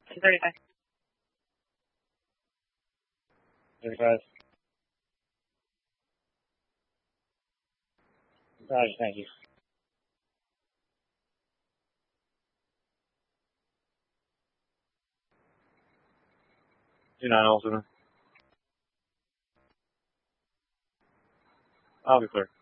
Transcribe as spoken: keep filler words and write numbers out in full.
two thirty-five. thirty-five. Roger, thank you. two nine, Olsen. I'll be clear.